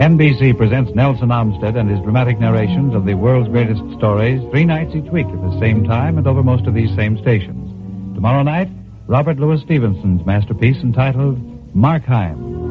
NBC presents Nelson Amstead and his dramatic narrations of the world's greatest stories 3 nights each week at the same time and over most of these same stations. Tomorrow night, Robert Louis Stevenson's masterpiece entitled Markheim.